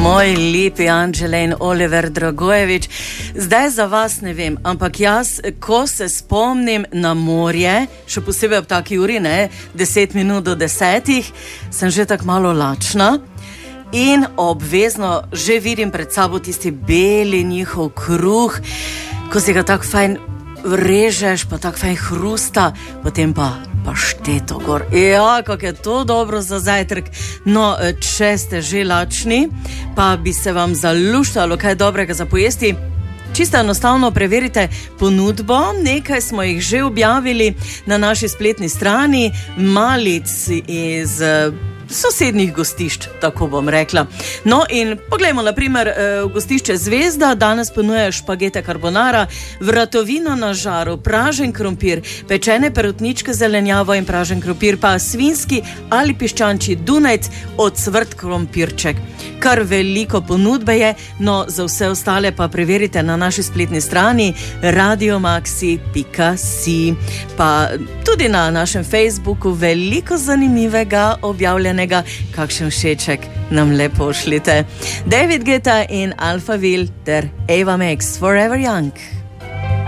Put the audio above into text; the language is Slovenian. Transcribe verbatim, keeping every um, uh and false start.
Moj lepi Anđele in Oliver Dragojevič, zdaj za vas ne vem, ampak jaz, ko se spomnim na morje, še posebej ob taki uri, ne, deset minut do desetih, sem že tako malo lačna in obvezno že vidim pred sabo tisti beli njihov kruh, ko si ga tako fajn režeš, pa tako fajn hrusta, potem pa pašteto gor. Ja, kako je to dobro za zajtrk. No, če ste že lačni, pa bi se vam zaluštalo kaj dobrega za pojesti, čisto enostavno preverite ponudbo. Nekaj smo jih že objavili na naši spletni strani, malic iz sosednjih gostišč, tako bom rekla. No in poglejmo, na primer, v gostišče Zvezda danes ponujajo špagete carbonara, vratovino na žaru, pražen krompir, pečene perutničke zelenjavo in pražen krompir, pa svinski ali piščančji dunajc, ocvrt krompirček. Kar veliko ponudbe je, no za vse ostale pa preverite na naši spletni strani radiomaxi pika si. Pa tudi na našem Facebooku veliko zanimivega objavljenega, kakšen všeček nam le pošljite. David Guetta in Alphaville ter Ava Max, Forever Young.